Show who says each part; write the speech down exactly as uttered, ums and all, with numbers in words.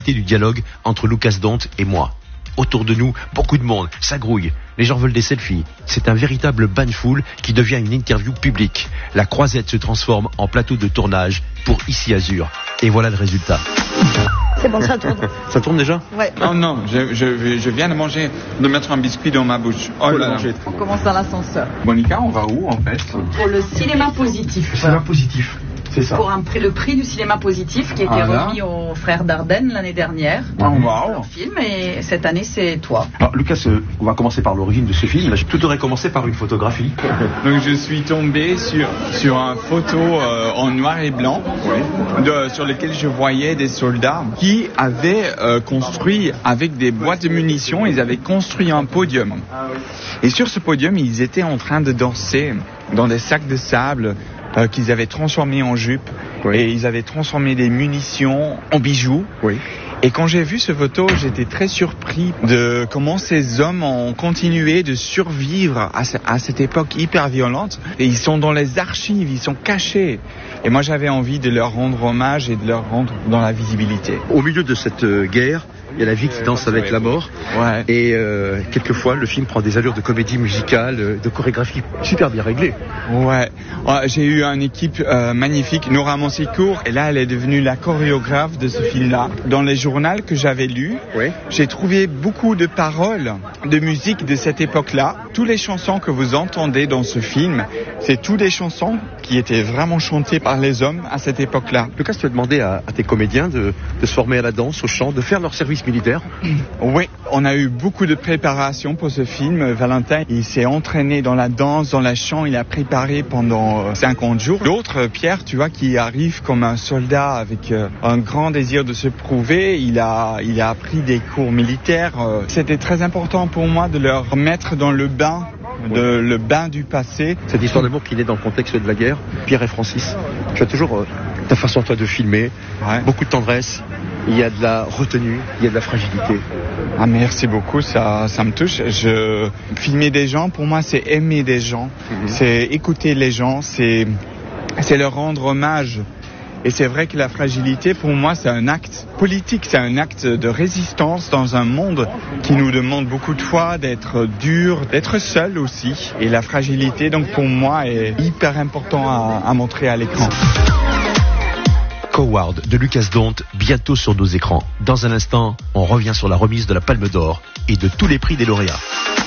Speaker 1: du dialogue entre Lucas Dont et moi. Autour de nous, beaucoup de monde, ça grouille. Les gens veulent des selfies. C'est un véritable bain de foule qui devient une interview publique. La croisette se transforme en plateau de tournage pour Ici Azur. Et voilà le résultat.
Speaker 2: C'est bon, ça tourne.
Speaker 1: Ça tourne déjà ?
Speaker 2: Ouais.
Speaker 3: Oh non, je, je, je viens de manger, de mettre un biscuit dans ma bouche. Oh là là.
Speaker 2: On commence dans l'ascenseur.
Speaker 3: Monica, on va où en fait ?
Speaker 4: Pour le cinéma positif.
Speaker 5: Cinéma positif, c'est ça.
Speaker 4: Pour un prix, le prix du cinéma positif qui a été
Speaker 3: Ah là.
Speaker 4: remis aux frères Dardenne l'année dernière.
Speaker 3: Oh, wow.
Speaker 4: Leur film, et cette année c'est toi.
Speaker 5: Alors Lucas, euh, on va commencer par l'origine de ce film. Tout aurait commencé par une photographie.
Speaker 3: Donc je suis tombé sur, sur une photo euh, en noir et blanc de, sur lequel je voyais des soldats qui avaient euh, construit avec des boîtes de munitions, ils avaient construit un podium. Et sur ce podium, ils étaient en train de danser dans des sacs de sable euh, qu'ils avaient transformés en jupes.
Speaker 5: Oui.
Speaker 3: Et ils avaient transformé des munitions en bijoux.
Speaker 5: Oui.
Speaker 3: Et quand j'ai vu ce photo, j'étais très surpris de comment ces hommes ont continué de survivre à, ce, à cette époque hyper violente. Et ils sont dans les archives, ils sont cachés. Et moi, j'avais envie de leur rendre hommage et de leur rendre dans la visibilité.
Speaker 5: Au milieu de cette euh, guerre, il y a la vie qui danse avec la mort.
Speaker 3: Ouais.
Speaker 5: Et euh, quelquefois, le film prend des allures de comédie musicale, euh, de chorégraphie super bien réglée.
Speaker 3: Ouais, Ouais, j'ai eu une équipe euh, magnifique, Nora Monsecourt, et là elle est devenue la chorégraphe de ce film-là. Dans les journaux que j'avais lus,
Speaker 5: Oui.
Speaker 3: j'ai trouvé beaucoup de paroles de musique de cette époque-là. Toutes les chansons que vous entendez dans ce film, c'est toutes des chansons qui étaient vraiment chantées par les hommes à cette époque-là.
Speaker 5: Lucas, tu as demandé à, à tes comédiens de, de se former à la danse, au chant, de faire leur service militaire.
Speaker 3: Oui, on a eu beaucoup de préparation pour ce film. Valentin, il s'est entraîné dans la danse, dans la chant, il a préparé pendant cinquante jours. D'autres, Pierre, tu vois, qui arrive comme un soldat avec euh, un grand désir de se prouver, il a, il a appris des cours militaires. C'était très important pour moi de leur mettre dans le bain, de, le bain du passé.
Speaker 5: Cette histoire d'amour qui naît dans le contexte de la guerre, Pierre et Francis, tu as toujours euh, ta façon, toi, de filmer,
Speaker 3: Ouais.
Speaker 5: beaucoup de tendresse, il y a de la retenue, il y a de la fragilité.
Speaker 3: Ah, merci beaucoup, ça, ça me touche. Je, filmer des gens, pour moi, c'est aimer des gens,
Speaker 5: Mhm.
Speaker 3: c'est écouter les gens, c'est, c'est leur rendre hommage. Et c'est vrai que la fragilité, pour moi, c'est un acte politique, c'est un acte de résistance dans un monde qui nous demande beaucoup de fois d'être dur, d'être seul aussi. Et la fragilité, donc pour moi, est hyper important à, à montrer à l'écran.
Speaker 1: Coward de Lucas Dont, bientôt sur nos écrans. Dans un instant, on revient sur la remise de la Palme d'Or et de tous les prix des lauréats.